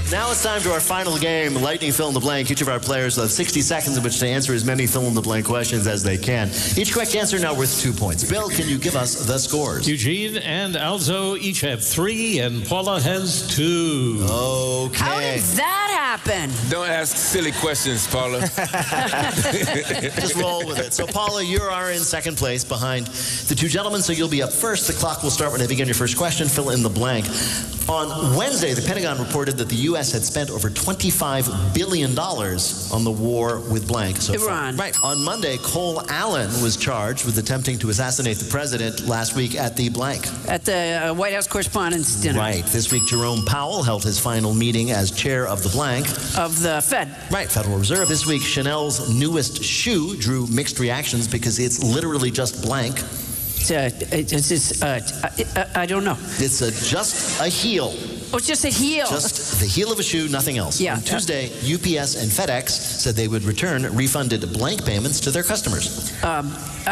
Now it's time to our final game, Lightning Fill in the Blank. Each of our players will have 60 seconds in which to answer as many fill in the blank questions as they can. Each correct answer now worth 2 points. Bill, can you give us the scores? Eugene and Alzo each have 3, and Paula has 2. Okay. How did that happen? Don't ask silly questions, Paula. Just roll with it. So, Paula, you are in second place behind the two gentlemen, so you'll be up first. The clock will start when I begin your first question. Fill in the blank. On Wednesday, the Pentagon reported that the U.S. had spent over $25 billion on the war with blank. So Iran. Right. On Monday, Cole Allen was charged with attempting to assassinate the president last week at the blank. At the White House Correspondents' Dinner. Right. This week, Jerome Powell held his final meeting as chair of the blank. Of the Fed. Right, Federal Reserve. This week, Chanel's newest shoe drew mixed reactions because it's literally just blank. I don't know. It's just a heel. Oh, it's just a heel. Just the heel of a shoe, nothing else. Yeah. On Tuesday, UPS and FedEx said they would return refunded blank payments to their customers. No,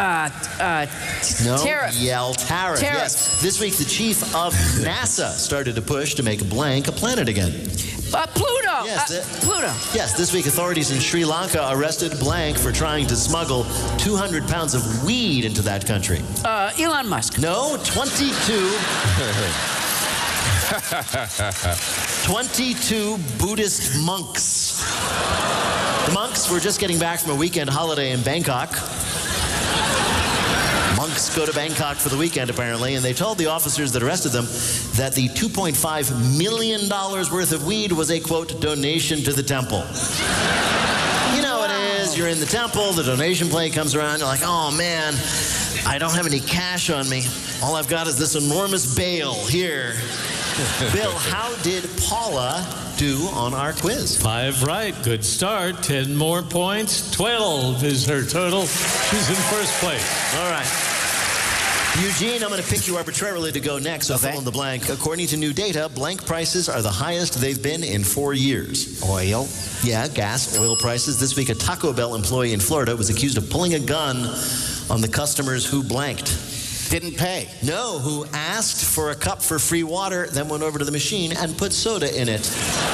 Tariff. yell tariff. Yes. This week, the chief of NASA started to push to make blank a planet again. Pluto. Yes, Pluto. Yes, this week authorities in Sri Lanka arrested blank for trying to smuggle 200 pounds of weed into that country. Elon Musk. No, 22 Buddhist monks. The monks were just getting back from a weekend holiday in Bangkok. Monks go to Bangkok for the weekend, apparently, and they told the officers that arrested them that the $2.5 million worth of weed was a, quote, donation to the temple. You know what it is. You're in the temple, the donation plate comes around, you're like, oh, man, I don't have any cash on me. All I've got is this enormous bale here. Bill, how did Paula do on our quiz? 5 right. Good start. 10 more points. 12 is her total. She's in first place. All right. Eugene, I'm going to pick you arbitrarily to go next, so fill in the blank. According to new data, blank prices are the highest they've been in 4 years. Oil? Yeah, gas, oil prices. This week, a Taco Bell employee in Florida was accused of pulling a gun on the customers who blanked. Didn't pay. No, who asked for a cup for free water, then went over to the machine and put soda in it.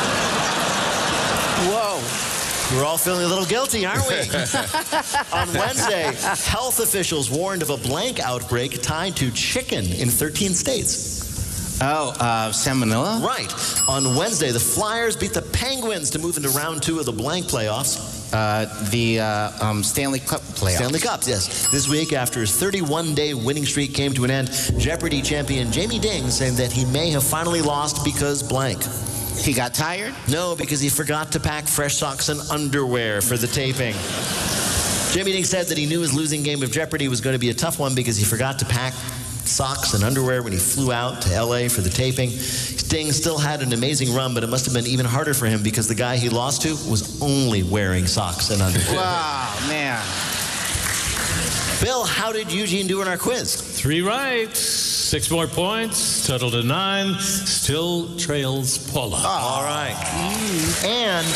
Whoa. We're all feeling a little guilty, aren't we? On Wednesday, health officials warned of a blank outbreak tied to chicken in 13 states. Oh, salmonella? Right. On Wednesday, the Flyers beat the Penguins to move into round 2 of the blank playoffs. The Stanley Cup playoffs. Stanley Cups, yes. This week, after his 31-day winning streak came to an end, Jeopardy champion Jamie Ding saying that he may have finally lost because blank. He got tired? No, because he forgot to pack fresh socks and underwear for the taping. Jamie Ding said that he knew his losing game of Jeopardy was going to be a tough one because he forgot to pack socks and underwear when he flew out to LA for the taping. Ding still had an amazing run, but it must have been even harder for him because the guy he lost to was only wearing socks and underwear. Wow, man. Bill, how did Eugene do in our quiz? 3 right. 6 more points. Total to 9. Still trails Paula. All right. And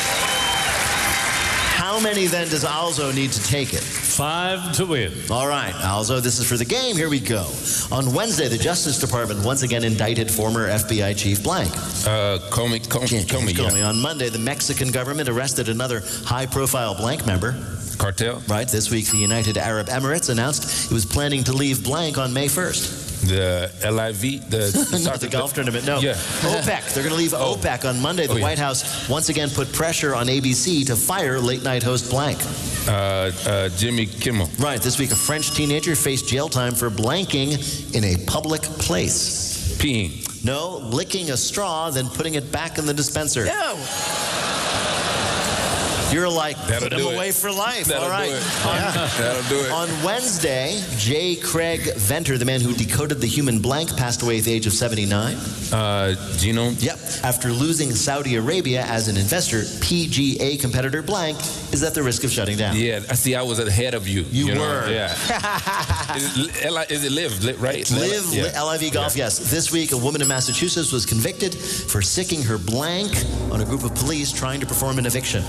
how many then does Alzo need to take it? 5 to win. All right, Alzo, this is for the game. Here we go. On Wednesday, the Justice Department once again indicted former FBI Chief blank. Comey. On Monday, the Mexican government arrested another high-profile blank member. Cartel? Right. This week, the United Arab Emirates announced it was planning to leave blank on May 1st. The LIV? Not the golf tournament, no. Yeah. OPEC. They're going to leave OPEC on Monday. The White House once again put pressure on ABC to fire late-night host blank. Jimmy Kimmel. Right. This week, a French teenager faced jail time for blanking in a public place. Peeing. No, licking a straw, then putting it back in the dispenser. No. You're like, That'll put him do it. away for life. That'll All right. do it. That'll do it. On Wednesday, J. Craig Venter, the man who decoded the human blank, passed away at the age of 79. Genome? Yep. After losing Saudi Arabia as an investor, PGA competitor blank is at the risk of shutting down. Yeah, I see. I was ahead of you. You know? were. Yeah. Is it Live, right? Live, Yeah. LIV Golf, yes. This week, a woman in Massachusetts was convicted for sicking her blank on a group of police trying to perform an eviction.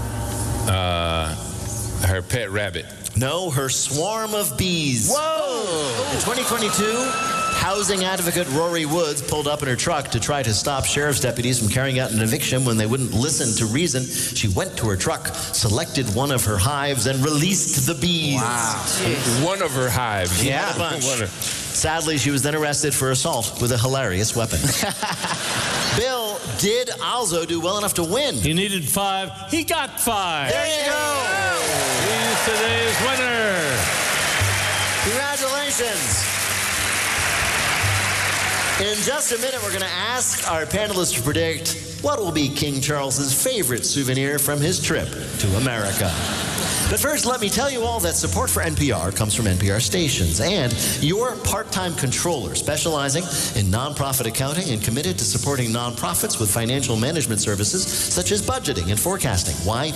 Her pet rabbit. No, her swarm of bees. Whoa! In 2022, Housing advocate Rory Woods pulled up in her truck to try to stop sheriff's deputies from carrying out an eviction when they wouldn't listen to reason. She went to her truck, selected one of her hives, and released the bees. Wow. One of her hives. Yeah. One of- Sadly, she was then arrested for assault with a hilarious weapon. Bill, did Alzo do well enough to win? He needed 5. He got 5. There you go. He's today's winner. Congratulations. In just a minute, we're going to ask our panelists to predict what will be King Charles's favorite souvenir from his trip to America. But first, let me tell you all that support for NPR comes from NPR stations and your part-time controller specializing in nonprofit accounting and committed to supporting nonprofits with financial management services such as budgeting and forecasting.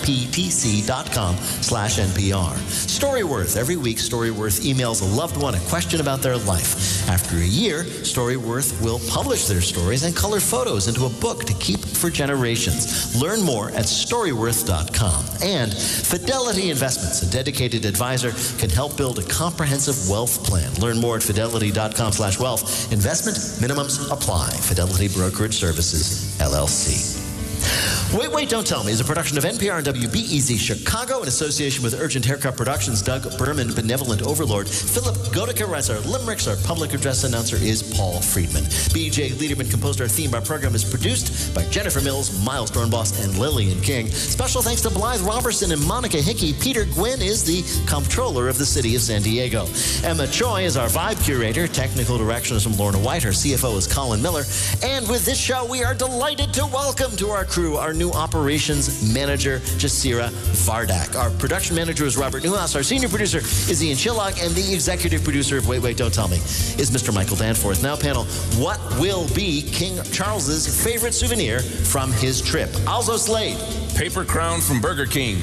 YPTC.com/NPR. Storyworth. Every week, Storyworth emails a loved one a question about their life. After a year, Storyworth will publish their stories and color photos into a book to keep for generations. Learn more at Storyworth.com. And Fidelity Investments, a dedicated advisor, can help build a comprehensive wealth plan. Learn more at Fidelity.com/wealth. Investment minimums apply. Fidelity Brokerage Services, LLC. Wait, Don't Tell Me is a production of NPR and WBEZ Chicago in association with Urgent Haircut Productions. Doug Berman, Benevolent Overlord. Philip Goedeke writes our limericks. Our public address announcer is Paul Friedman. B.J. Liederman composed our theme. Our program is produced by Jennifer Mills, Miles Dornbos, and Lillian King. Special thanks to Blythe Robertson and Monica Hickey. Peter Gwynn is the comptroller of the city of San Diego. Emma Choi is our vibe curator. Technical direction is from Lorna White. Our CFO is Colin Miller. And with this show, we are delighted to welcome to our crew our new operations manager, Jasira Vardak. Our production manager is Robert Newhouse. Our senior producer is Ian Chillock. And the executive producer of Wait, Don't Tell Me is Mr. Michael Danforth. Now, panel, what will be King Charles's favorite souvenir from his trip? Alzo Slade. Paper crown from Burger King.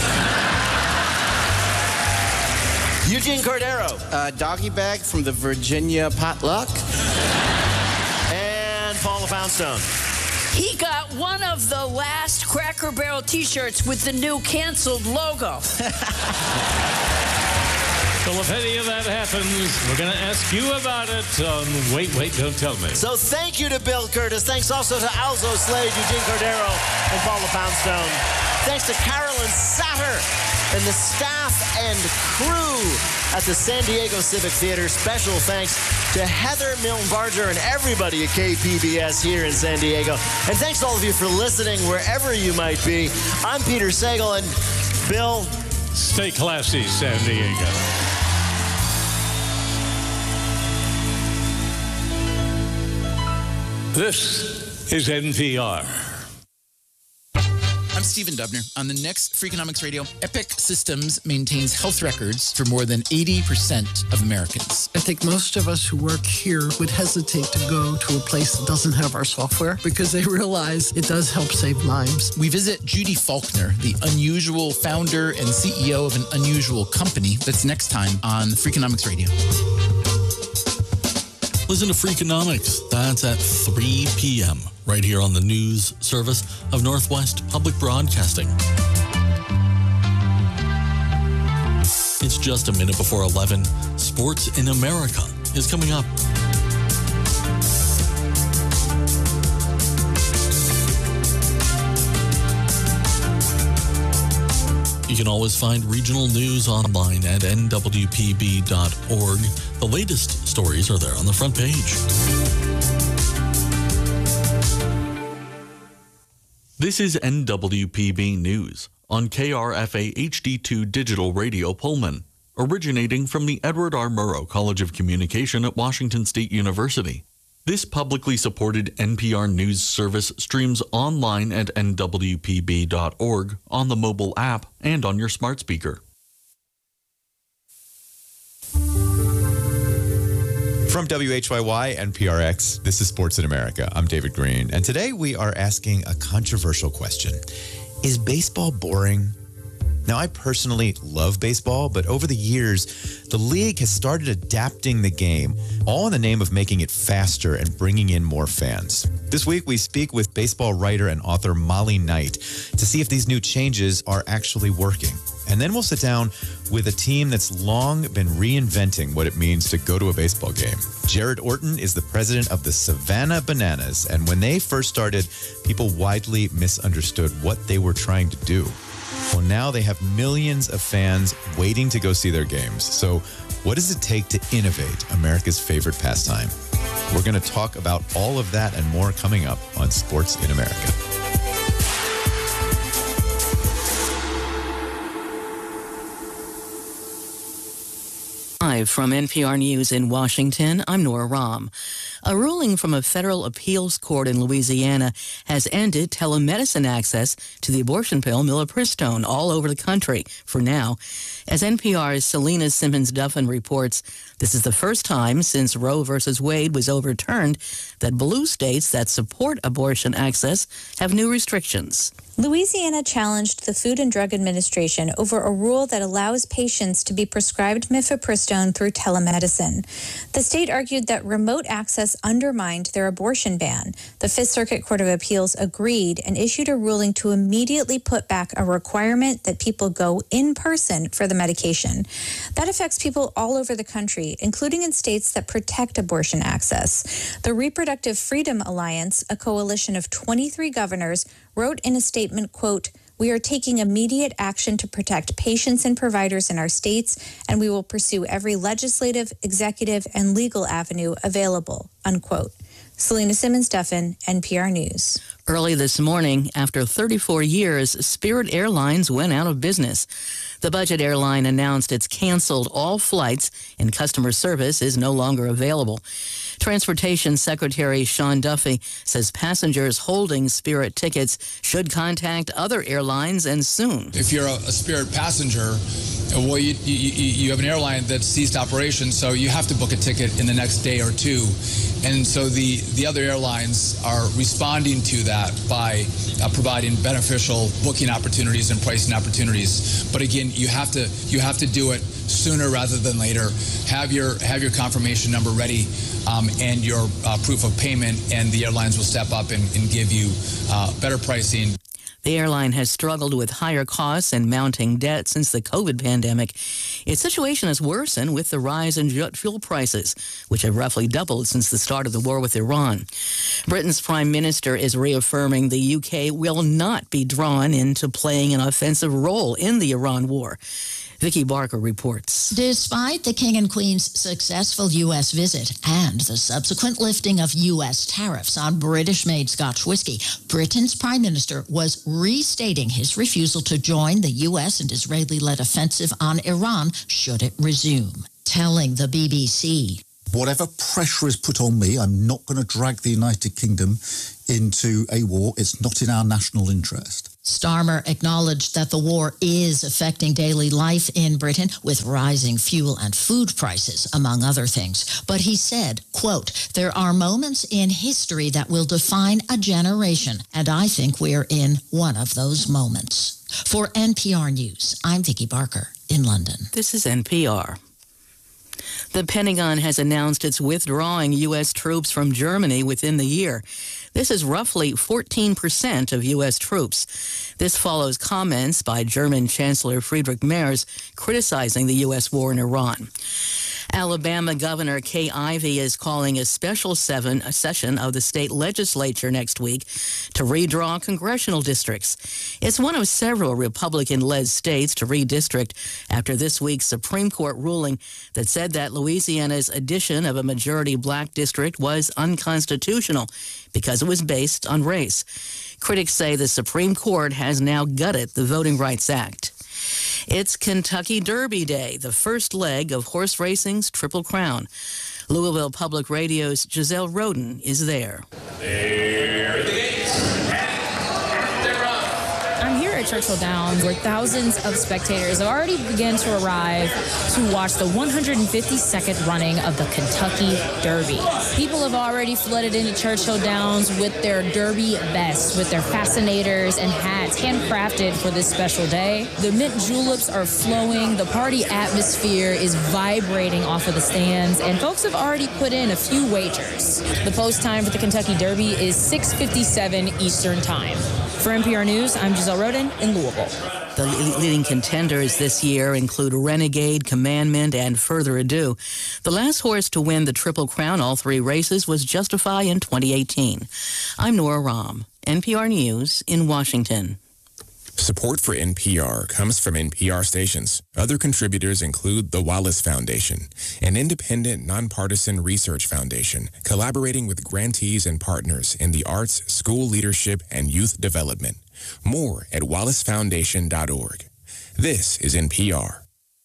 Eugene Cordero. Doggy bag from the Virginia potluck. And Paula Poundstone. He got one of the last Cracker Barrel t-shirts with the new canceled logo. So if any of that happens, we're going to ask you about it on Wait, Don't Tell Me. So thank you to Bill Curtis. Thanks also to Alzo Slade, Eugene Cordero, and Paula Poundstone. Thanks to Carolyn Satter and the staff and crew at the San Diego Civic Theater. Special thanks to Heather Milne-Barger and everybody at KPBS here in San Diego. And thanks to all of you for listening wherever you might be. I'm Peter Sagal, and Bill. Stay classy, San Diego. This is NPR. I'm Stephen Dubner. On the next Freakonomics Radio, Epic Systems maintains health records for more than 80% of Americans. I think most of us who work here would hesitate to go to a place that doesn't have our software because they realize it does help save lives. We visit Judy Faulkner, the unusual founder and CEO of an unusual company. That's next time on Freakonomics Radio. Listen to Freakonomics. That's at 3 p.m. right here on the news service of Northwest Public Broadcasting. It's just a minute before 11. Sports in America is coming up. You can always find regional news online at nwpb.org. The latest stories are there on the front page. This is NWPB News on KRFA HD2 Digital Radio Pullman, originating from the Edward R. Murrow College of Communication at Washington State University. This publicly supported NPR News service streams online at nwpb.org, on the mobile app, and on your smart speaker. From WHYY and PRX, this is Sports in America. I'm David Green, and today we are asking a controversial question. Is baseball boring? Now, I personally love baseball, but over the years, the league has started adapting the game, all in the name of making it faster and bringing in more fans. This week, we speak with baseball writer and author Molly Knight to see if these new changes are actually working. And then we'll sit down with a team that's long been reinventing what it means to go to a baseball game. Jared Orton is the president of the Savannah Bananas. And when they first started, people widely misunderstood what they were trying to do. Well, now they have millions of fans waiting to go see their games. So what does it take to innovate America's favorite pastime? We're going to talk about all of that and more coming up on Sports in America. Live from NPR News in Washington, I'm Nora Rahm. A ruling from a federal appeals court in Louisiana has ended telemedicine access to the abortion pill mifepristone all over the country for now. As NPR's Selena Simmons-Duffin reports, this is the first time since Roe v. Wade was overturned that blue states that support abortion access have new restrictions. Louisiana challenged the Food and Drug Administration over a rule that allows patients to be prescribed mifepristone through telemedicine. The state argued that remote access undermined their abortion ban. The Fifth Circuit Court of Appeals agreed and issued a ruling to immediately put back a requirement that people go in person for the medication. That affects people all over the country, including in states that protect abortion access. The Reproductive Freedom Alliance, a coalition of 23 governors, wrote in a statement, quote, "We are taking immediate action to protect patients and providers in our states, and we will pursue every legislative, executive, and legal avenue available," unquote. Selena Simmons-Duffin, NPR News. Early this morning, after 34 years, Spirit Airlines went out of business. The budget airline announced it's canceled all flights and customer service is no longer available. Transportation Secretary Sean Duffy says passengers holding Spirit tickets should contact other airlines and soon. If you're a Spirit passenger, well, you have an airline that ceased operations, so you have to book a ticket in the next day or two. And so the other airlines are responding to that by providing beneficial booking opportunities and pricing opportunities. But again, you have to do it sooner rather than later. Have your confirmation number ready and your proof of payment, and the airlines will step up and give you better pricing. The airline has struggled with higher costs and mounting debt since the COVID pandemic. Its situation has worsened with the rise in jet fuel prices, which have roughly doubled since the start of the war with Iran. Britain's Prime Minister is reaffirming the UK will not be drawn into playing an offensive role in the Iran war. Vicki Barker reports. Despite the King and Queen's successful U.S. visit and the subsequent lifting of U.S. tariffs on British-made Scotch whiskey, Britain's Prime Minister was restating his refusal to join the U.S. and Israeli-led offensive on Iran should it resume, telling the BBC. Whatever pressure is put on me, I'm not going to drag the United Kingdom into a war. It's not in our national interest. Starmer acknowledged that the war is affecting daily life in Britain with rising fuel and food prices, among other things. But he said, quote, "There are moments in history that will define a generation, and I think we're in one of those moments." For NPR News, I'm Vicki Barker in London. This is NPR. The Pentagon has announced it's withdrawing U.S. troops from Germany within the year. This is roughly 14% of U.S. troops. This follows comments by German Chancellor Friedrich Merz criticizing the U.S. war in Iran. Alabama Governor Kay Ivey is calling a special session of the state legislature next week to redraw congressional districts. It's one of several Republican-led states to redistrict after this week's Supreme Court ruling that said that Louisiana's addition of a majority black district was unconstitutional because it was based on race. Critics say the Supreme Court has now gutted the Voting Rights Act. It's Kentucky Derby Day, the first leg of horse racing's Triple Crown. Louisville Public Radio's Giselle Roden is there. There are the gates, and they're up. I'm here at Churchill Downs, where thousands of spectators have already begun to arrive to watch the 152nd running of the Kentucky Derby. People have already flooded into Churchill Downs with their Derby vests, with their fascinators and hats handcrafted for this special day. The mint juleps are flowing. The party atmosphere is vibrating off of the stands, and folks have already put in a few wagers. The post time for the Kentucky Derby is 6:57 Eastern Time. For NPR News, I'm Giselle Roden in Louisville. The leading contenders this year include Renegade, Commandment, and Further Ado. The last horse to win the Triple Crown all three races was Justify in 2018. I'm Nora Rahm, NPR News in Washington. Support for NPR comes from NPR stations. Other contributors include the Wallace Foundation, an independent, nonpartisan research foundation collaborating with grantees and partners in the arts, school leadership, and youth development. More at wallacefoundation.org. This is NPR.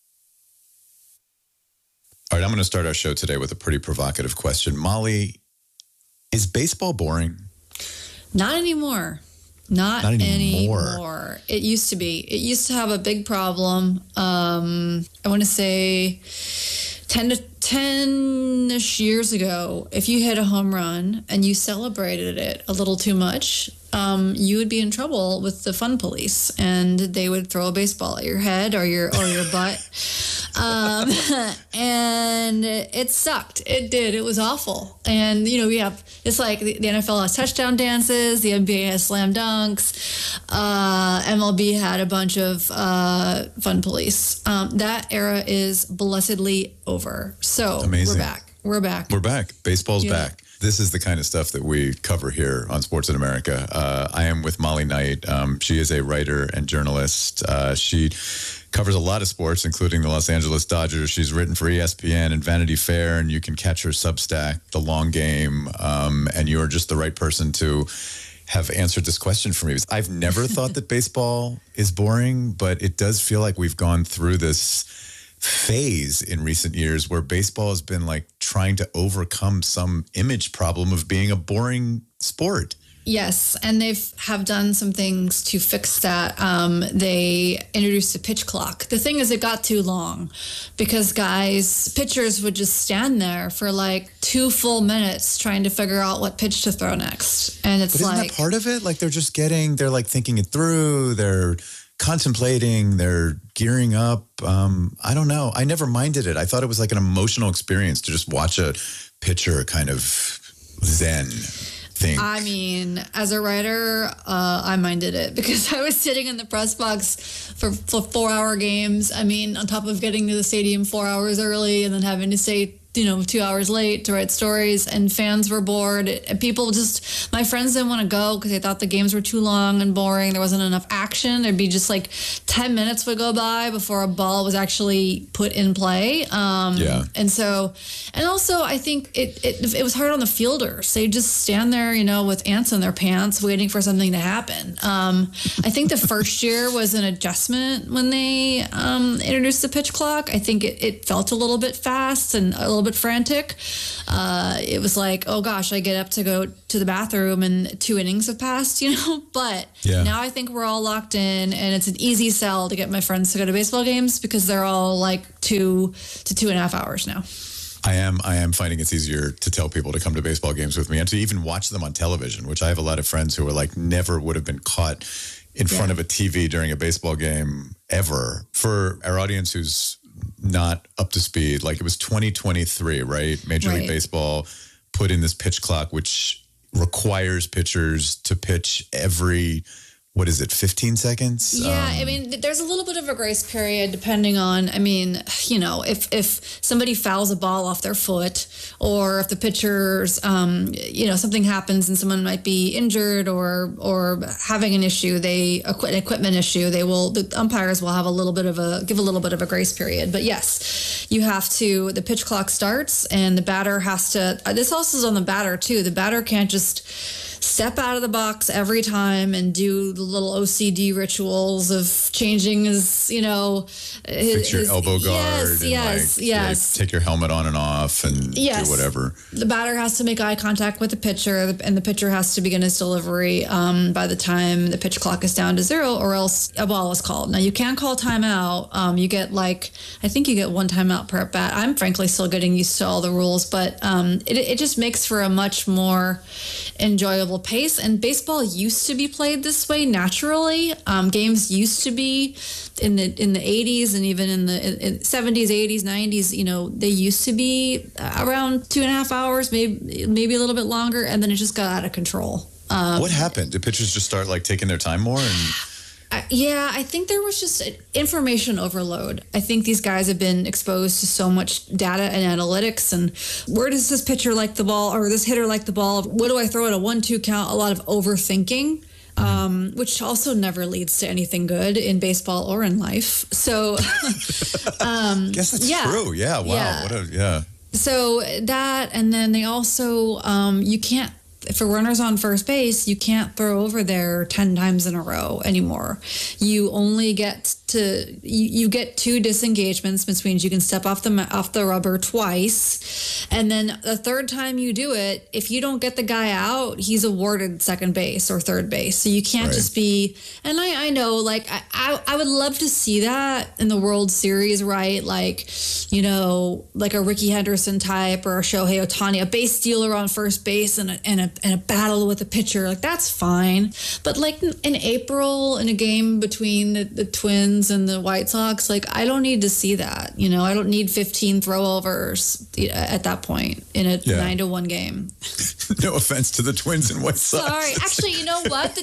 All right, I'm going to start our show today with a pretty provocative question. Molly, is baseball boring? Not anymore. Not anymore. It used to be. It used to have a big problem. I want to say 10-ish years ago, if you hit a home run and you celebrated it a little too much, you would be in trouble with the fun police, and they would throw a baseball at your head or your butt. And it sucked. It did. It was awful. And, it's like the NFL has touchdown dances, the NBA has slam dunks, MLB had a bunch of fun police. That era is blessedly over. So amazing. We're back. We're back. Baseball's back. This is the kind of stuff that we cover here on Sports in America. I am with Molly Knight. She is a writer and journalist. She covers a lot of sports, including the Los Angeles Dodgers. She's written for ESPN and Vanity Fair, and you can catch her Substack, The Long Game. And you are just the right person to have answered this question for me. I've never thought that baseball is boring, but it does feel like we've gone through this phase in recent years where baseball has been like trying to overcome some image problem of being a boring sport. Yes, and they have done some things to fix that. They introduced a pitch clock. The thing is, it got too long because pitchers would just stand there for like 2 full minutes trying to figure out what pitch to throw next. And it's but isn't that part of it? Like they're like thinking it through. They're contemplating, they're gearing up. I don't know. I never minded it. I thought it was like an emotional experience to just watch a pitcher kind of zen thing. I mean, as a writer, I minded it because I was sitting in the press box for 4-hour games. I mean, on top of getting to the stadium 4 hours early and then having to stay 2 hours late to write stories, and fans were bored. My friends didn't want to go because they thought the games were too long and boring. There wasn't enough action. There'd be just like 10 minutes would go by before a ball was actually put in play. And also I think it was hard on the fielders. They just stand there, with ants in their pants waiting for something to happen. I think the first year was an adjustment when they introduced the pitch clock. I think it felt a little bit fast and a little bit frantic. It was like, oh gosh, I get up to go to the bathroom and 2 innings have passed, but now I think we're all locked in, and it's an easy sell to get my friends to go to baseball games because they're all like 2 to 2.5 hours now. I am finding it's easier to tell people to come to baseball games with me and to even watch them on television, which I have a lot of friends who are like never would have been caught in front of a TV during a baseball game ever. For our audience who's not up to speed, like it was 2023, right? Major League Baseball put in this pitch clock, which requires pitchers to pitch every, 15 seconds? Yeah, I mean, there's a little bit of a grace period depending on, if somebody fouls a ball off their foot, or if the pitchers, something happens and someone might be injured or having an issue, an equipment issue, the umpires will have give a little bit of a grace period. But yes, the pitch clock starts and the batter has to, this also is on the batter too. The batter can't just step out of the box every time and do the little OCD rituals of changing his, fix your elbow guard. Yes. Take your helmet on and off and do whatever. The batter has to make eye contact with the pitcher, and the pitcher has to begin his delivery by the time the pitch clock is down to 0, or else a ball is called. Now, you can call timeout. You get I think you get 1 timeout per at bat. I'm frankly still getting used to all the rules, but it just makes for a much more enjoyable pace. And baseball used to be played this way naturally. Games used to be in the 80s and even in the 70s, 80s, 90s. They used to be around 2.5 hours, maybe a little bit longer, and then it just got out of control. What happened? Did pitchers just start taking their time more? And I think there was just information overload. I think these guys have been exposed to so much data and analytics, and where does this pitcher like the ball, or this hitter like the ball? What do I throw at a 1-2 count? A lot of overthinking. Which also never leads to anything good in baseball or in life. So, guess that's true. Yeah. Wow. Yeah. So that, and then they also, you can't, for runners on first base, you can't throw over there 10 times in a row anymore. You only get you get 2 disengagements, which means you can step off the rubber twice, and then the third time you do it, if you don't get the guy out, he's awarded second base or third base. So you can't just be. And I know, like I would love to see that in the World Series, right? Like, like a Ricky Henderson type or a Shohei Ohtani, a base stealer on first base and a battle with a pitcher. Like, that's fine. But like in April, in a game between the Twins and the White Sox, like, I don't need to see that. I don't need 15 throwovers at that point in a 9-1 game. No offense to the Twins and White Sox. Sorry. Actually, you know what? The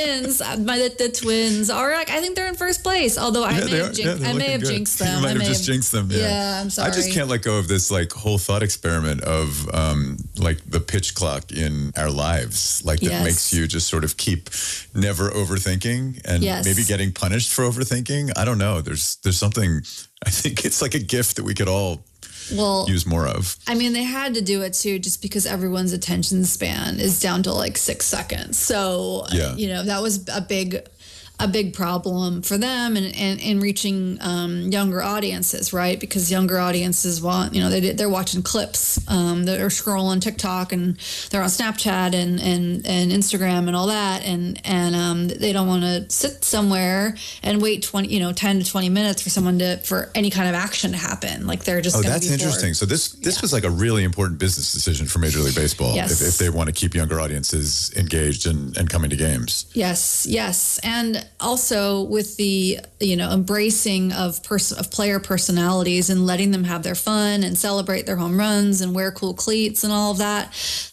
Twins are, like, I think they're in first place. Although I may have jinxed them. You might have just jinxed them. Yeah, I'm sorry. I just can't let go of this like whole thought experiment of like the pitch clock in our lives, like that makes you just sort of keep never overthinking and maybe getting punished for overthinking. I don't know. There's something. I think it's like a gift that we could all use more of. I mean, they had to do it too, just because everyone's attention span is down to like 6 seconds. So that was a big problem for them and reaching younger audiences, right? Because younger audiences want, they're watching clips, they're scrolling TikTok and they're on Snapchat and Instagram and all that, and they don't want to sit somewhere and wait 10 to 20 minutes for any kind of action to happen. Like, they're just that's interesting. So this was like a really important business decision for Major League Baseball if they want to keep younger audiences engaged and coming to games. Yes, and also with the embracing of player personalities and letting them have their fun and celebrate their home runs and wear cool cleats and all of that,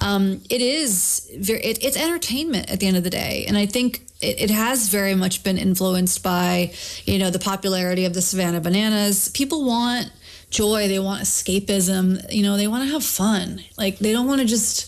it's entertainment at the end of the day. And I think it has very much been influenced by the popularity of the Savannah Bananas. People want joy, they want escapism, they want to have fun. Like, they don't want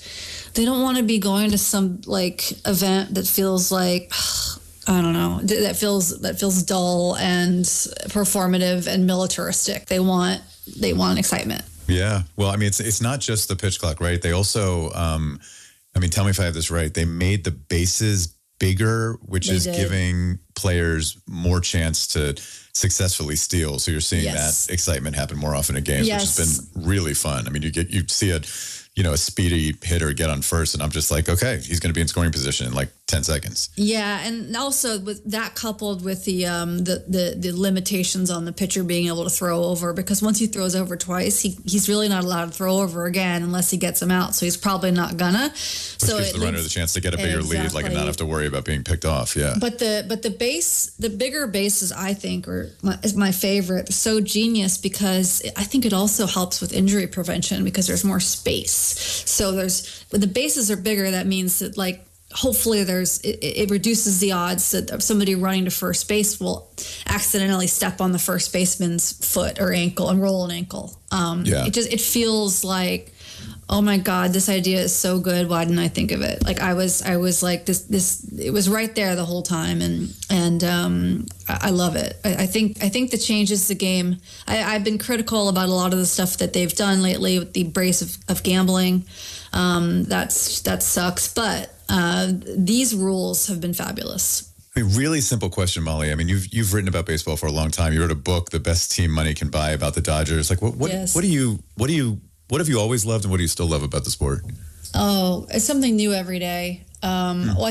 to be going to some like event that feels like, I don't know, that feels dull and performative and militaristic. They want excitement. Yeah. Well, I mean, it's not just the pitch clock, right? They also, tell me if I have this right. They made the bases bigger, which is giving players more chance to successfully steal. So you're seeing that excitement happen more often in games, which has been really fun. I mean, you see a speedy hitter get on first, and I'm just like, okay, he's going to be in scoring position in like 10 seconds. Yeah, and also with that coupled with the limitations on the pitcher being able to throw over, because once he throws over twice, he's really not allowed to throw over again unless he gets him out. So he's probably not gonna. Which gives the runner the chance to get a bigger lead, like, and not have to worry about being picked off. Yeah. But the bigger bases, I think, is my favorite. They're so genius because I think it also helps with injury prevention because there's more space. So when the bases are bigger, that means that, like, hopefully it reduces the odds that somebody running to first base will accidentally step on the first baseman's foot or ankle and roll an ankle. It feels like, oh my God, this idea is so good. Why didn't I think of it? Like, I was like this, it was right there the whole time. And I love it. I think that changes the game. I've been critical about a lot of the stuff that they've done lately with the embrace of gambling. That sucks. But these rules have been fabulous. I mean, really simple question, Molly. I mean, you've written about baseball for a long time. You wrote a book, The Best Team Money Can Buy, about the Dodgers. Like, what have you always loved, and what do you still love about the sport? Oh, it's something new every day. Well,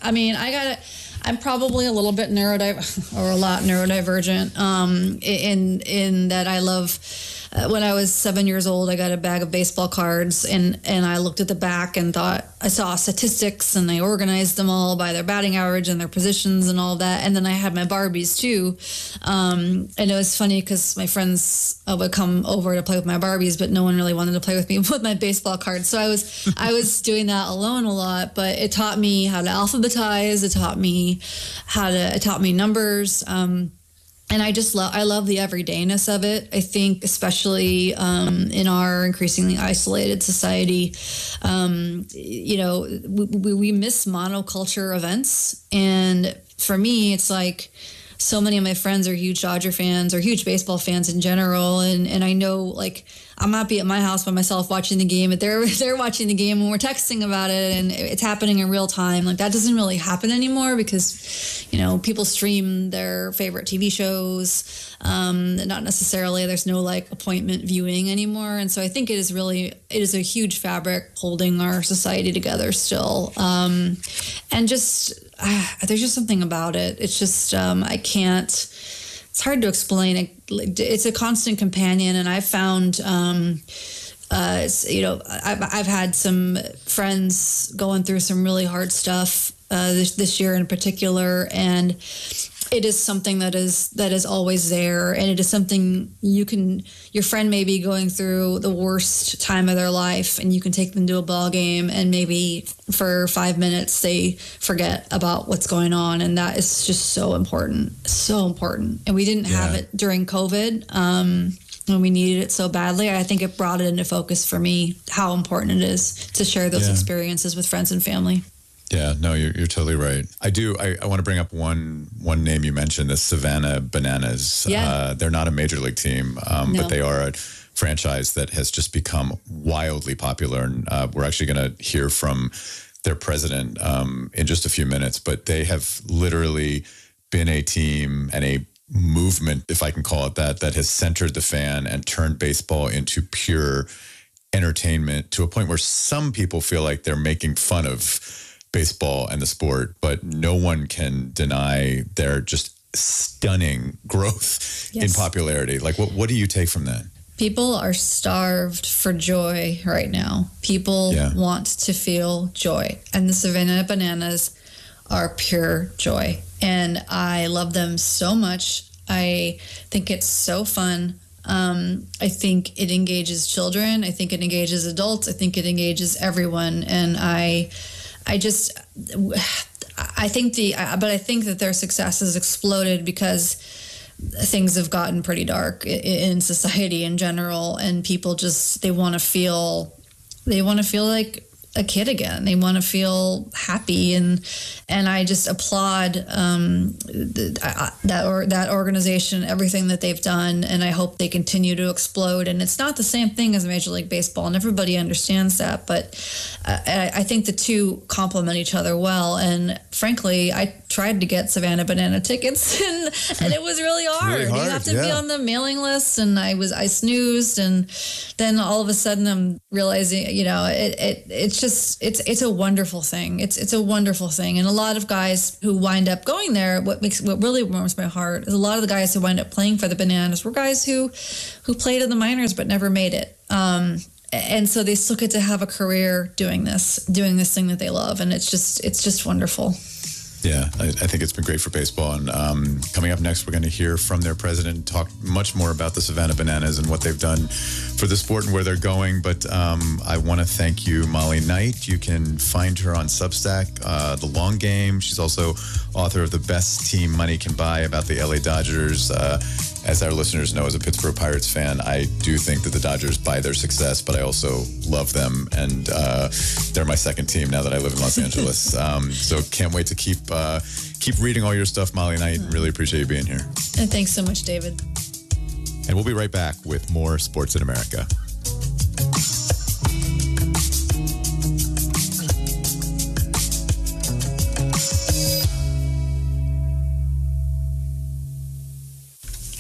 I'm probably a little bit a lot neurodivergent in that I love when I was 7 years old, I got a bag of baseball cards, and I looked at the back and thought, I saw statistics, and I organized them all by their batting average and their positions and all of that. And then I had my Barbies too. And it was funny because my friends would come over to play with my Barbies, but no one really wanted to play with me with my baseball cards. So I was doing that alone a lot, but it taught me how to alphabetize. It taught me numbers. And I love the everydayness of it. I think especially in our increasingly isolated society, we miss monoculture events. And for me, it's like so many of my friends are huge Dodger fans or huge baseball fans in general. And I know, like, I might be at my house by myself watching the game, but they're watching the game and we're texting about it, and it's happening in real time. Like, that doesn't really happen anymore because, people stream their favorite TV shows. Not necessarily, there's no like appointment viewing anymore. And so I think it is a huge fabric holding our society together still. And just, there's just something about it. It's just, it's hard to explain. It's a constant companion, and I've found, I've had some friends going through some really hard stuff this year in particular, and it is something that is always there, and it is something your friend may be going through the worst time of their life, and you can take them to a ball game, and maybe for 5 minutes they forget about what's going on, and that is just so important. And we didn't have it during COVID when we needed it so badly. I think it brought it into focus for me how important it is to share those experiences with friends and family. Yeah, no, you're totally right. I want to bring up one name you mentioned, the Savannah Bananas. Yeah. They're not a major league team, but they are a franchise that has just become wildly popular. And we're actually going to hear from their president in just a few minutes. But they have literally been a team and a movement, if I can call it that has centered the fan and turned baseball into pure entertainment to a point where some people feel like they're making fun of baseball and the sport, but no one can deny their just stunning growth in popularity. Like, what do you take from that? People are starved for joy right now. People want to feel joy, and the Savannah Bananas are pure joy, and I love them so much. I think it's so fun. I think it engages children. I think it engages adults. I think it engages everyone, and I think that their success has exploded because things have gotten pretty dark in society in general, and people they want to feel like a kid again. They want to feel happy, and I just applaud that organization, everything that they've done, and I hope they continue to explode. And it's not the same thing as Major League Baseball, and everybody understands that, but I think the two complement each other well. And frankly, I tried to get Savannah Banana tickets, and it was really hard. You have to be on the mailing list, and I snoozed, and then all of a sudden I'm realizing, it's a wonderful thing. It's a wonderful thing. And a lot of guys who wind up going there, what really warms my heart is a lot of the guys who wind up playing for the Bananas were guys who played in the minors but never made it. And so they still get to have a career doing this thing that they love, and it's just wonderful. Yeah, I think it's been great for baseball. And coming up next, we're going to hear from their president, talk much more about the Savannah Bananas and what they've done for the sport and where they're going. But I want to thank you, Molly Knight. You can find her on Substack, The Long Game. She's also author of The Best Team Money Can Buy about the LA Dodgers. As our listeners know, as a Pittsburgh Pirates fan, I do think that the Dodgers buy their success, but I also love them. And they're my second team now that I live in Los Angeles. So can't wait to keep reading all your stuff, Molly Knight. Really appreciate you being here. And thanks so much, David. And we'll be right back with more Sports in America.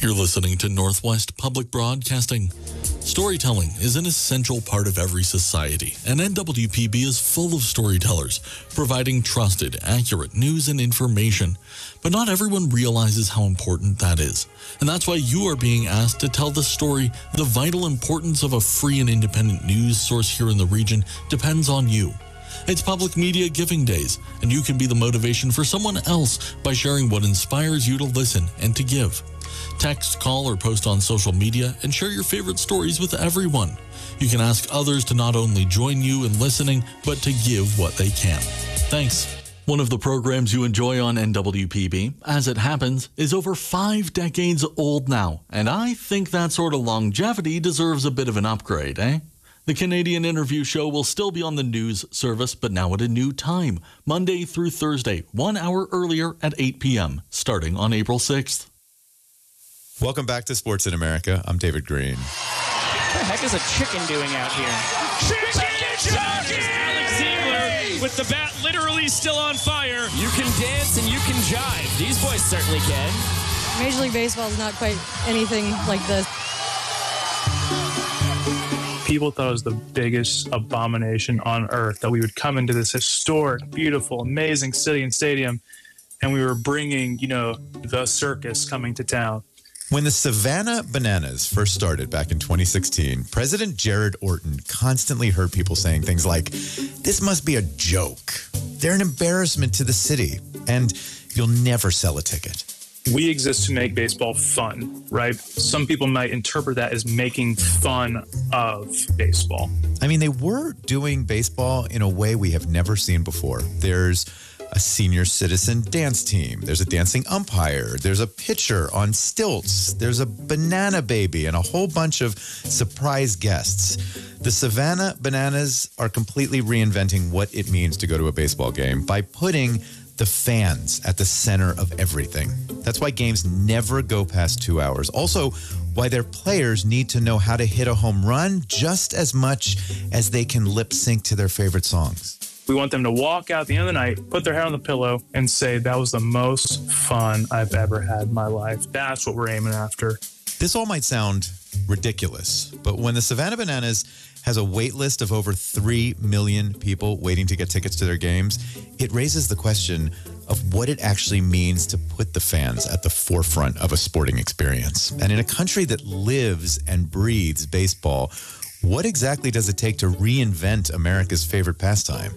You're listening to Northwest Public Broadcasting. Storytelling is an essential part of every society, and NWPB is full of storytellers, providing trusted, accurate news and information. But not everyone realizes how important that is. And that's why you are being asked to tell the story. The vital importance of a free and independent news source here in the region depends on you. It's Public Media Giving Days, and you can be the motivation for someone else by sharing what inspires you to listen and to give. Text, call, or post on social media and share your favorite stories with everyone. You can ask others to not only join you in listening, but to give what they can. Thanks. One of the programs you enjoy on NWPB, As It Happens, is over 5 decades old now, and I think that sort of longevity deserves a bit of an upgrade, eh? The Canadian Interview Show will still be on the news service, but now at a new time, Monday through Thursday, 1 hour earlier at 8 p.m., starting on April 6th. Welcome back to Sports in America. I'm David Green. What the heck is a chicken doing out here? Chicken jockey! Alex Ziegler with the bat literally still on fire. You can dance and you can jive. These boys certainly can. Major League Baseball is not quite anything like this. People thought it was the biggest abomination on earth that we would come into this historic, beautiful, amazing city and stadium, and we were bringing, the circus coming to town. When the Savannah Bananas first started back in 2016, President Jared Orton constantly heard people saying things like, "This must be a joke. They're an embarrassment to the city, and you'll never sell a ticket." We exist to make baseball fun, right? Some people might interpret that as making fun of baseball. I mean, they were doing baseball in a way we have never seen before. There's a senior citizen dance team. There's a dancing umpire. There's a pitcher on stilts. There's a banana baby and a whole bunch of surprise guests. The Savannah Bananas are completely reinventing what it means to go to a baseball game by putting the fans at the center of everything. That's why games never go past 2 hours. Also, why their players need to know how to hit a home run just as much as they can lip sync to their favorite songs. We want them to walk out at the end of the night, put their head on the pillow, and say, that was the most fun I've ever had in my life. That's what we're aiming after. This all might sound ridiculous, but when the Savannah Bananas has a wait list of over 3 million people waiting to get tickets to their games, it raises the question of what it actually means to put the fans at the forefront of a sporting experience. And in a country that lives and breathes baseball, what exactly does it take to reinvent America's favorite pastime?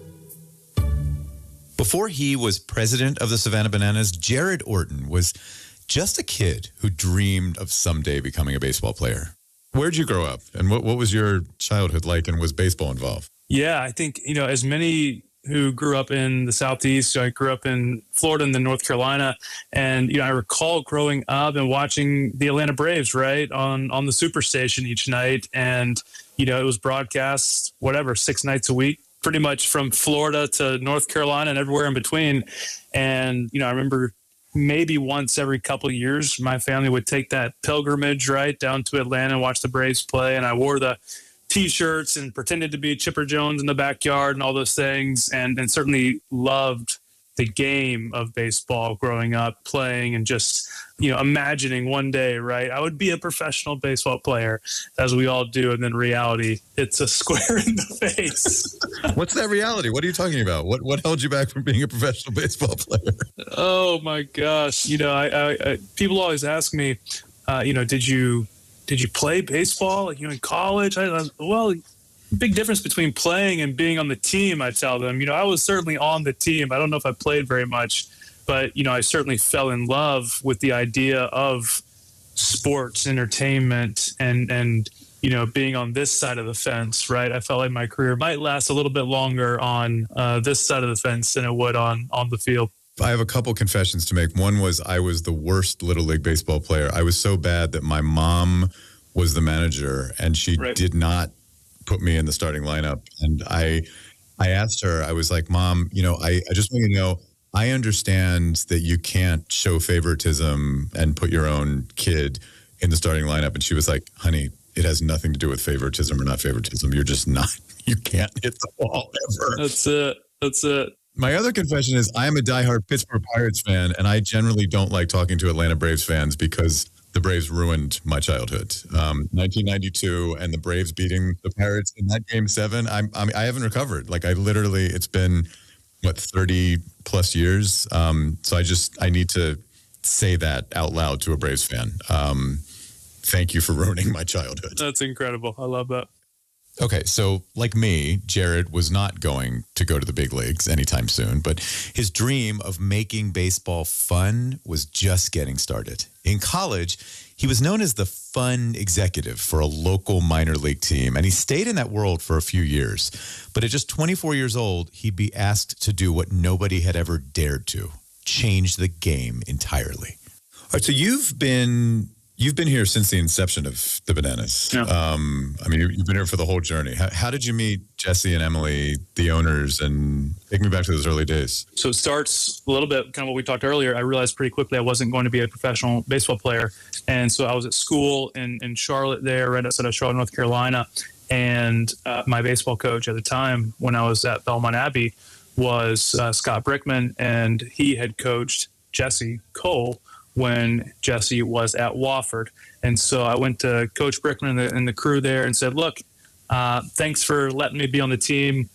Before he was president of the Savannah Bananas, Jared Orton was just a kid who dreamed of someday becoming a baseball player. Where'd you grow up, and what was your childhood like, and was baseball involved? Yeah, I think, as many who grew up in the Southeast, I grew up in Florida and then North Carolina, and, I recall growing up and watching the Atlanta Braves, right, on the Superstation each night, and, it was broadcast, 6 nights a week, pretty much from Florida to North Carolina and everywhere in between. And, I remember maybe once every couple of years, my family would take that pilgrimage, right, down to Atlanta and watch the Braves play. And I wore the T-shirts and pretended to be Chipper Jones in the backyard and all those things, and certainly loved the game of baseball growing up, playing and just, imagining one day, right, I would be a professional baseball player, as we all do. And then reality, it's a square in the face. What's that reality? What are you talking about? What held you back from being a professional baseball player? Oh my gosh. I people always ask me, did you play baseball in college? Well, big difference between playing and being on the team, I tell them. I was certainly on the team. I don't know if I played very much, but, I certainly fell in love with the idea of sports, entertainment, and being on this side of the fence, right? I felt like my career might last a little bit longer on this side of the fence than it would on the field. I have a couple confessions to make. One was I was the worst Little League baseball player. I was so bad that my mom was the manager, and she did not put me in the starting lineup. And I asked her, I was like, Mom, I just want you to know, I understand that you can't show favoritism and put your own kid in the starting lineup. And she was like, honey, it has nothing to do with favoritism or not favoritism. You're just not, you can't hit the ball ever. That's it. My other confession is I am a diehard Pittsburgh Pirates fan, and I generally don't like talking to Atlanta Braves fans because the Braves ruined my childhood. 1992 and the Braves beating the Pirates in that Game 7. I haven't recovered. Like, it's been, 30 plus years. So I need to say that out loud to a Braves fan. Thank you for ruining my childhood. That's incredible. I love that. Okay, so like me, Jared was not going to go to the big leagues anytime soon, but his dream of making baseball fun was just getting started. In college, he was known as the fun executive for a local minor league team, and he stayed in that world for a few years. But at just 24 years old, he'd be asked to do what nobody had ever dared to, change the game entirely. All right, so you've been here since the inception of the Bananas. Yeah. You've been here for the whole journey. How did you meet Jesse and Emily, the owners, and take me back to those early days? So it starts a little bit kind of what we talked earlier. I realized pretty quickly I wasn't going to be a professional baseball player. And so I was at school in Charlotte there, right outside of Charlotte, North Carolina. And my baseball coach at the time when I was at Belmont Abbey was Scott Brickman, and he had coached Jesse Cole when Jesse was at Wofford. And so I went to Coach Brickman and the crew there and said, look, thanks for letting me be on the team.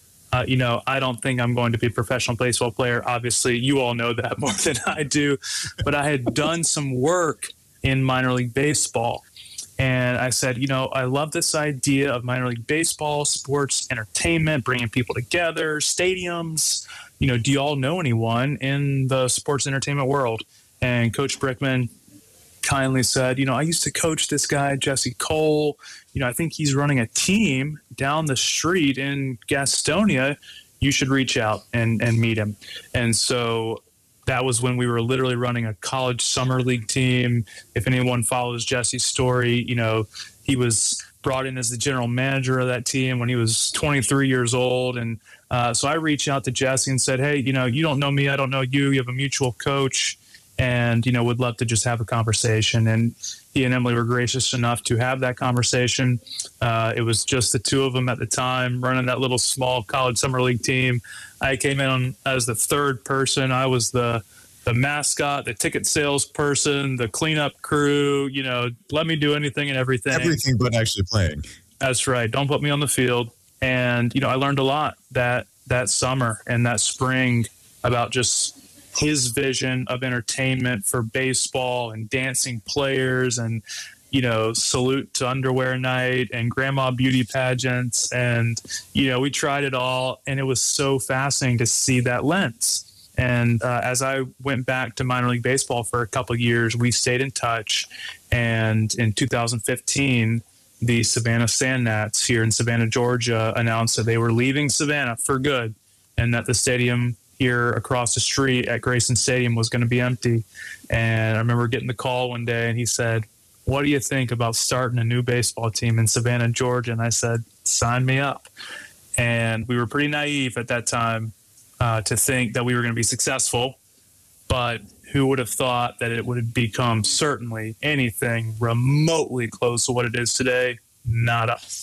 I don't think I'm going to be a professional baseball player. Obviously, you all know that more than I do. But I had done some work in minor league baseball. And I said, I love this idea of minor league baseball, sports entertainment, bringing people together, stadiums. Do you all know anyone in the sports entertainment world? And Coach Brickman kindly said, I used to coach this guy, Jesse Cole. I think he's running a team down the street in Gastonia. You should reach out and meet him. And so that was when we were literally running a college summer league team. If anyone follows Jesse's story, he was brought in as the general manager of that team when he was 23 years old. And so I reached out to Jesse and said, hey, you don't know me. I don't know you. You have a mutual coach. And, would love to just have a conversation. And he and Emily were gracious enough to have that conversation. It was just the two of them at the time running that little small college summer league team. I came in as the third person. I was the mascot, the ticket salesperson, the cleanup crew, let me do anything and everything. Everything but actually playing. That's right. Don't put me on the field. And, I learned a lot that summer and that spring about just his vision of entertainment for baseball and dancing players and, salute to underwear night and grandma beauty pageants. And, we tried it all. And it was so fascinating to see that lens. And as I went back to minor league baseball for a couple of years, we stayed in touch. And in 2015, the Savannah Sandgnats here in Savannah, Georgia, announced that they were leaving Savannah for good and that the stadium here across the street at Grayson Stadium was going to be empty. And I remember getting the call one day and he said, what do you think about starting a new baseball team in Savannah, Georgia? And I said, sign me up. And we were pretty naive at that time to think that we were going to be successful, but who would have thought that it would become certainly anything remotely close to what it is today? Not us.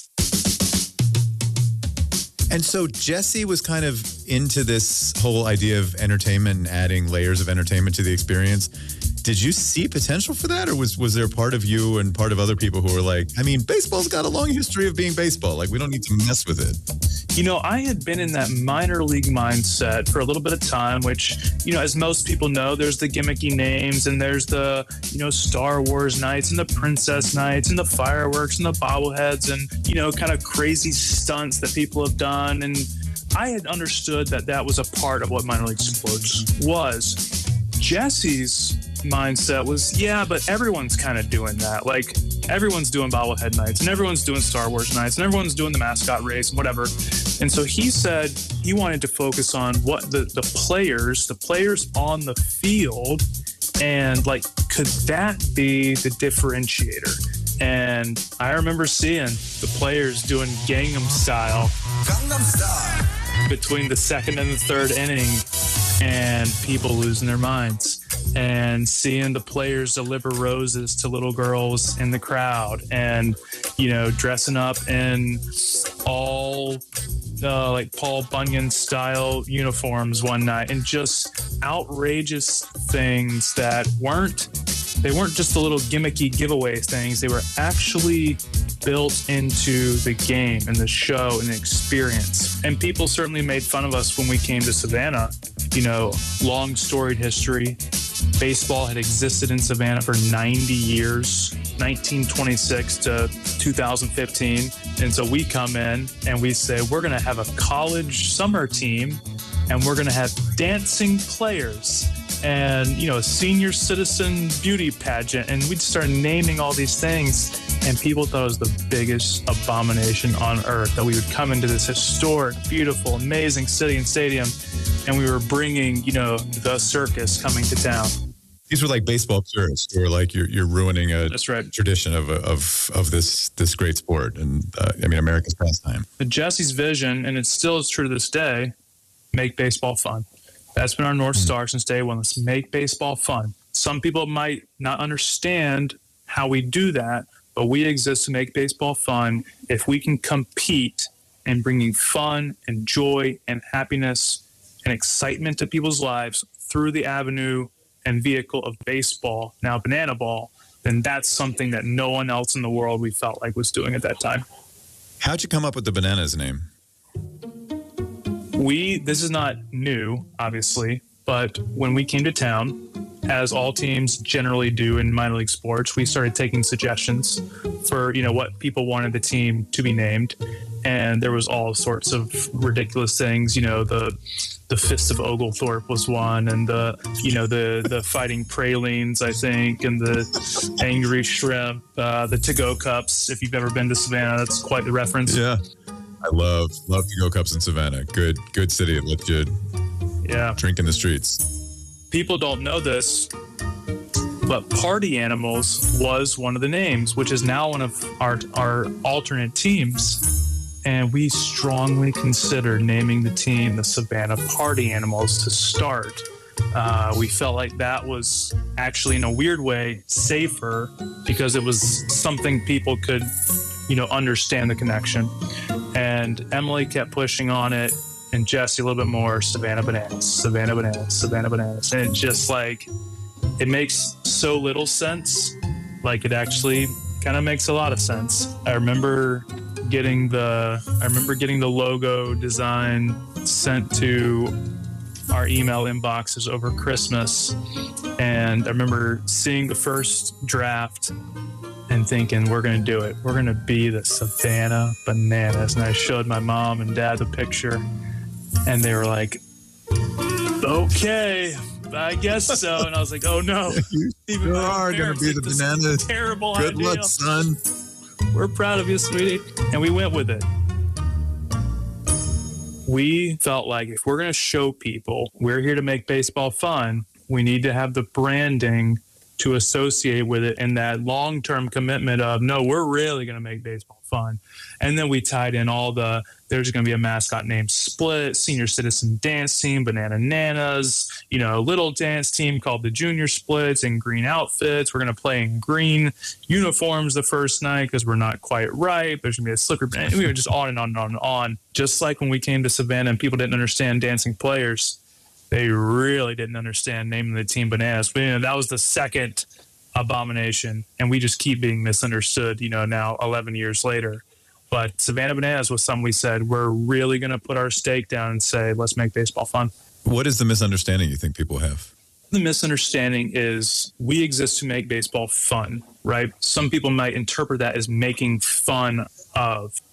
And so Jesse was kind of into this whole idea of entertainment and adding layers of entertainment to the experience. Did you see potential for that? Or was there part of you and part of other people who were like, baseball's got a long history of being baseball. Like, we don't need to mess with it. I had been in that minor league mindset for a little bit of time, which, as most people know, there's the gimmicky names and there's the, Star Wars nights and the princess nights and the fireworks and the bobbleheads and, kind of crazy stunts that people have done. And I had understood that was a part of what minor league sports was. Jesse's mindset was, yeah, but everyone's kind of doing that. Like, everyone's doing bobblehead nights and everyone's doing Star Wars nights and everyone's doing the mascot race and whatever. And so he said he wanted to focus on what the players on the field, and like, could that be the differentiator? And I remember seeing the players doing Gangnam Style between the second and the third inning and people losing their minds, and seeing the players deliver roses to little girls in the crowd, and, dressing up in all like Paul Bunyan style uniforms one night, and just outrageous things that weren't they weren't just the little gimmicky giveaway things. They were actually built into the game and the show and the experience. And people certainly made fun of us when we came to Savannah. You know, long storied history. Baseball had existed in Savannah for 90 years, 1926 to 2015. And so we come in and we say, we're going to have a college summer team and we're going to have dancing players and, you know, a senior citizen beauty pageant. And we'd start naming all these things. And people thought it was the biggest abomination on earth that we would come into this historic, beautiful, amazing city and stadium. And we were bringing, you know, the circus coming to town. These were like baseball tourists, or like you're ruining a tradition of this great sport, and I mean America's pastime. But Jesse's vision, and it still is true to this day, make baseball fun. That's been our North Star since day one. Let's make baseball fun. Some people might not understand how we do that, but we exist to make baseball fun. If we can compete in bringing fun and joy and happiness and excitement to people's lives through the avenue and vehicle of baseball, now banana ball, then that's something that no one else in the world we felt like was doing at that time. How'd you come up with the Bananas name? This is not new, obviously, but when we came to town, as all teams generally do in minor league sports, we started taking suggestions for, you know, what people wanted the team to be named. And there was all sorts of ridiculous things, you know, the Fist of Oglethorpe was one, and the Fighting Pralines, I think, and the Angry Shrimp, the To-Go Cups. If you've ever been to Savannah, that's quite the reference. Yeah, I love To-Go Cups in Savannah. Good city. It looked good. Yeah, drink in the streets. People don't know this, but Party Animals was one of the names, which is now one of our alternate teams. And we strongly considered naming the team the Savannah Party Animals to start. We felt like that was actually, in a weird way, safer because it was something people could, you know, understand the connection. And Emily kept pushing on it, and Jesse a little bit more, Savannah Bananas, Savannah Bananas, Savannah Bananas. And it just like, it makes so little sense. Like it actually kind of makes a lot of sense. I remember getting the logo design sent to our email inboxes over Christmas. And I remember seeing the first draft and thinking, we're going to do it. We're going to be the Savannah Bananas. And I showed my mom and dad the picture, and they were like, okay, I guess so. And I was like, oh no. You are going to be the Bananas. Terrible Good idea. luck, son. We're proud of you, sweetie. And we went with it. We felt like if we're going to show people we're here to make baseball fun, we need to have the branding to associate with it and that long-term commitment of, no, we're really going to make baseball fun. And then we tied in there's going to be a mascot named Split, senior citizen dance team, Banana Nanas, you know, a little dance team called the Junior Splits in green outfits. We're going to play in green uniforms the first night because we're not quite right. There's going to be a slicker. We were just on and on and on and on. Just like when we came to Savannah and people didn't understand dancing players, they really didn't understand naming the team Bananas. But, you know, that was the second abomination, and we just keep being misunderstood, you know, now 11 years later. But Savannah Bananas was something we said, we're really going to put our stake down and say, let's make baseball fun. What is the misunderstanding you think people have? The misunderstanding is we exist to make baseball fun, right? Some people might interpret that as making fun of.